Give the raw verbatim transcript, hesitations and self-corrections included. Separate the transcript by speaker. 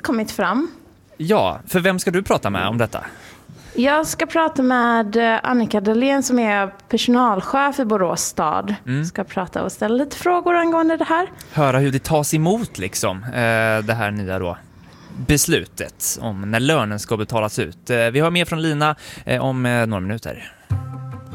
Speaker 1: kommit fram.
Speaker 2: Ja, för vem ska du prata med om detta?
Speaker 1: Jag ska prata med Annika Dahlén som är personalchef i Borås stad. Mm. Ska prata och ställa lite frågor angående det här.
Speaker 2: Höra hur det tas emot liksom, det här nya då beslutet om när lönen ska betalas ut. Vi har mer från Lina om några minuter.